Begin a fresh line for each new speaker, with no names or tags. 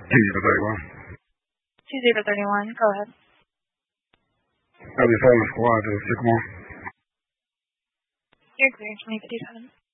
2-0-31.
2-0-31. Go ahead.
I'll be calling the squad to Sycamore.
You're clear. 2057.